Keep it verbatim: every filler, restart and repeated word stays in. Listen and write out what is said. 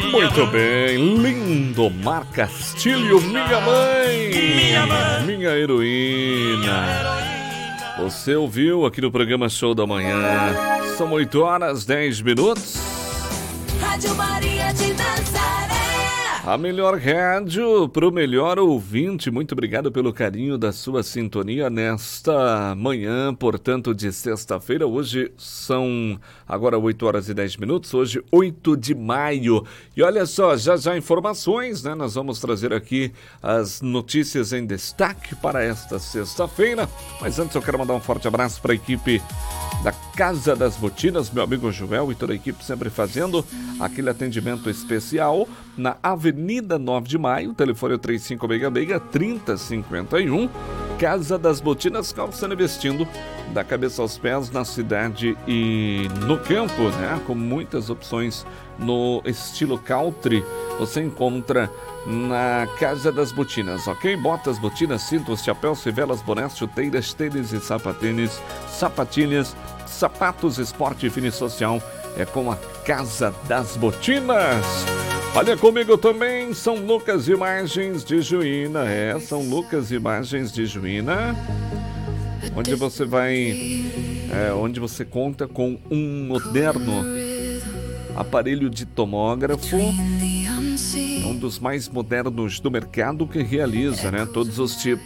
Muito bem, lindo Mar Castilho, minha mãe, minha, mãe. minha heroína. Você ouviu aqui no programa Show da Manhã. São oito horas, dez minutos. Rádio Maria de Nazaré. A melhor rádio para o melhor ouvinte. Muito obrigado pelo carinho da sua sintonia nesta manhã, portanto, de sexta-feira. Hoje são agora oito horas e dez minutos, hoje oito de maio. E olha só, já já informações, né? Nós vamos trazer aqui as notícias em destaque para esta sexta-feira. Mas antes eu quero mandar um forte abraço para a equipe da Casa das Botinas, meu amigo Joel e toda a equipe sempre fazendo aquele atendimento especial na Avenida nove de maio, telefone é trinta e cinco seis seis, trinta cinquenta e um. Casa das Botinas, calçando e vestindo da cabeça aos pés na cidade e no campo, né? Com muitas opções no estilo country, você encontra na Casa das Botinas, ok? Botas, botinas, cintos, chapéus, fivelas, bonés, chuteiras, tênis e sapatênis, sapatilhas, sapatos, esporte e fine social, é com a Casa das Botinas. Olha comigo também, São Lucas Imagens de Juína, é, São Lucas Imagens de Juína, onde você vai, é, onde você conta com um moderno aparelho de tomógrafo, um dos mais modernos do mercado, que realiza, né, todos os tipos